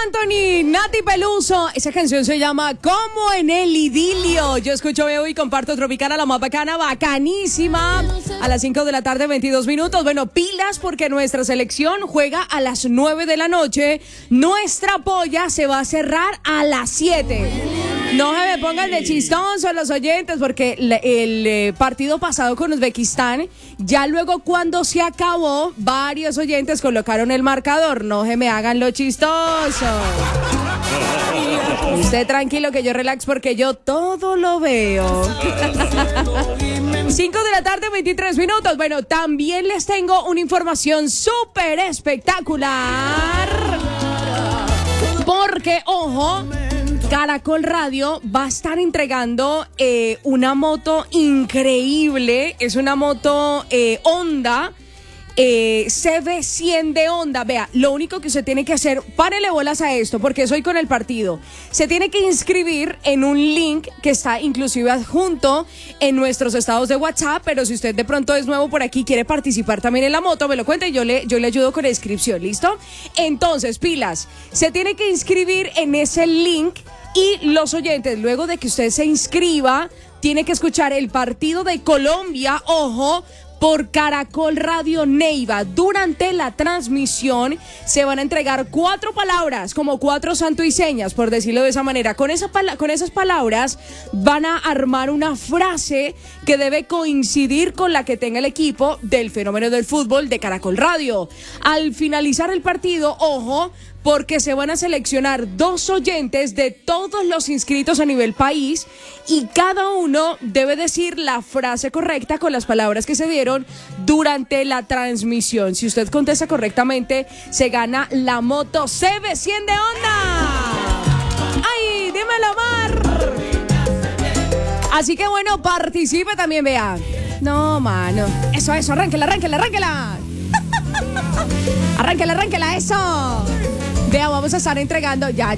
Anthony, Nati Peluso. Esa canción se llama Como en el idilio. Yo escucho, veo y comparto Tropicana, la más bacana, bacanísima. A las 5 de la tarde, 22 minutos. Bueno, pilas porque nuestra selección juega a las 9 de la noche. Nuestra polla se va a cerrar a las 7. No se me pongan de chistoso los oyentes porque el partido pasado con Uzbekistán, ya luego cuando se acabó, varios oyentes colocaron el marcador. No se me hagan lo chistoso. Usted tranquilo que yo relax porque yo todo lo veo. 5 de la tarde, 23 minutos. Bueno, también les tengo una información súper espectacular. Porque, ojo, Caracol Radio va a estar entregando una moto increíble. Es una moto Honda. CB100 de Honda. Vea, lo único que usted tiene que hacer, párele bolas a esto porque soy con el partido. Se tiene que inscribir en un link que está inclusive adjunto en nuestros estados de WhatsApp, pero si usted de pronto es nuevo por aquí y quiere participar también en la moto, me lo cuenta y yo le ayudo con la inscripción, ¿listo? Entonces, pilas, se tiene que inscribir en ese link y los oyentes, luego de que usted se inscriba, tiene que escuchar el partido de Colombia, ojo, por Caracol Radio Neiva. Durante la transmisión se van a entregar 4 palabras, como 4 santo y señas, por decirlo de esa manera. Con esas palabras van a armar una frase que debe coincidir con la que tenga el equipo del fenómeno del fútbol de Caracol Radio. Al finalizar el partido, ojo, porque se van a seleccionar 2 oyentes de todos los inscritos a nivel país y cada uno debe decir la frase correcta con las palabras que se dieron durante la transmisión. Si usted contesta correctamente, se gana la moto CB100 de Honda. ¡Ay, dímelo, Mar! Así que bueno, participe también, vea. No, mano. Eso, arránquela. Arránquela, eso. Vea, vamos a estar entregando, ya